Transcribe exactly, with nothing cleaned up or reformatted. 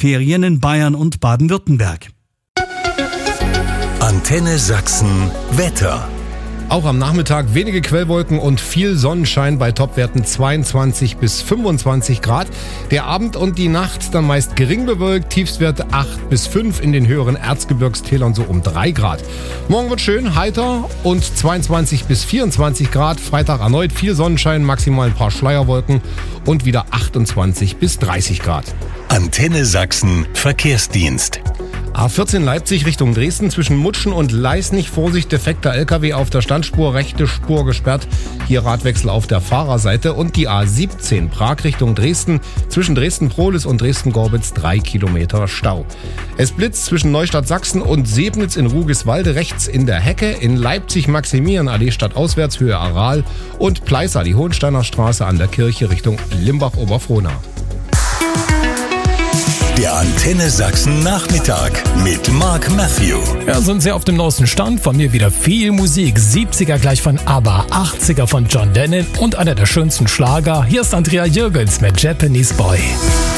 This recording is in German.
Ferien in Bayern und Baden-Württemberg. Antenne Sachsen Wetter. Auch am Nachmittag wenige Quellwolken und viel Sonnenschein bei Topwerten zweiundzwanzig bis fünfundzwanzig Grad. Der Abend und die Nacht dann meist gering bewölkt, Tiefstwerte acht bis fünf, in den höheren Erzgebirgstälern so um drei Grad. Morgen wird schön, heiter und zweiundzwanzig bis vierundzwanzig Grad. Freitag erneut viel Sonnenschein, maximal ein paar Schleierwolken und wieder achtundzwanzig bis dreißig Grad. Antenne Sachsen Verkehrsdienst. A vierzehn Leipzig Richtung Dresden zwischen Mutschen und Leisnig. Vorsicht, defekter L K W auf der Standspur, rechte Spur gesperrt. Hier Radwechsel auf der Fahrerseite. Und die A siebzehn Prag Richtung Dresden zwischen Dresden-Prohlis und Dresden-Gorbitz drei Kilometer Stau. Es blitzt zwischen Neustadt Sachsen und Sebnitz in Rugiswalde rechts in der Hecke. In Leipzig Maximilianallee stadtauswärts Höhe Aral und Pleißer die Hohensteiner Straße an der Kirche Richtung Limbach-Oberfrohna. Der Antenne Sachsen Nachmittag mit Mark Matthew. Ja, sind sehr auf dem neuesten Stand. Von mir wieder viel Musik. siebziger gleich von ABBA, achtziger von John Lennon und einer der schönsten Schlager. Hier ist Andrea Jürgens mit Japanese Boy.